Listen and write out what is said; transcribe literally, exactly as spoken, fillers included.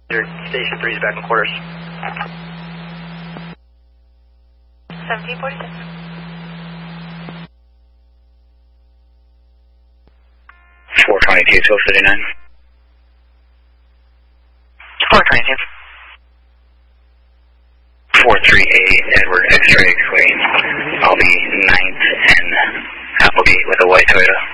Station three is back in quarters. seventeen forty-six. four twenty-two, twelve thirty-nine. four twenty-two. four three eight, Edward X-ray Queen. I'll be ninth and Appleby with a white Toyota.